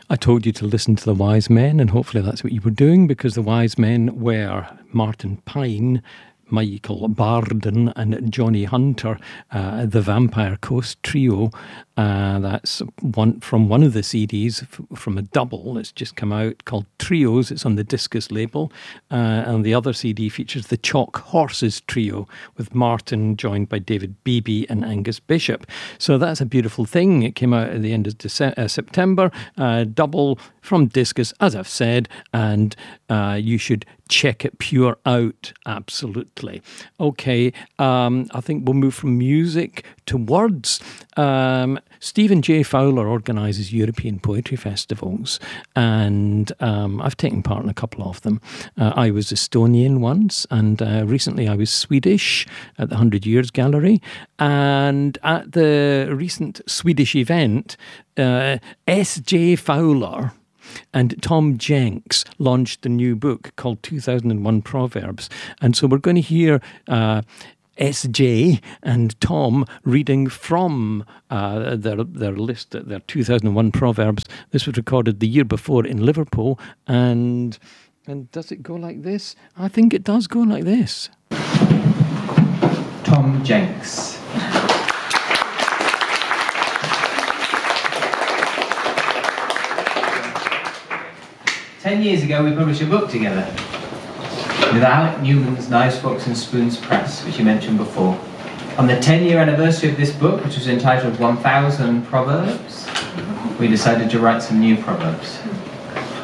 I told you to listen to the wise men, and hopefully that's what you were doing, because the wise men were Martin Pine, Michael Barden and Johnny Hunter, the Vampire Coast Trio. That's from one of the CDs from a double that's just come out called Trios. It's on the Discus label. And the other CD features the Chalk Horses Trio with Martin joined by David Beebe and Angus Bishop. So that's a beautiful thing. It came out at the end of September. Double from Discus, as I've said, and you should check it pure out, absolutely. Okay, I think we'll move from music to words. Stephen J. Fowler organises European poetry festivals, and I've taken part in a couple of them. I was Estonian once, and recently I was Swedish at the 100 Years Gallery, and at the recent Swedish event, S.J. Fowler and Tom Jenks launched a new book called 2001 Proverbs. And so we're going to hear SJ and Tom reading from their list, their 2001 Proverbs. This was recorded the year before in Liverpool. And does it go like this? I think it does go like this. Tom Jenks. 10 years ago, we published a book together with Alec Newman's Knives, Forks and Spoons Press, which you mentioned before. On the 10-year anniversary of this book, which was entitled 1000 Proverbs, we decided to write some new proverbs.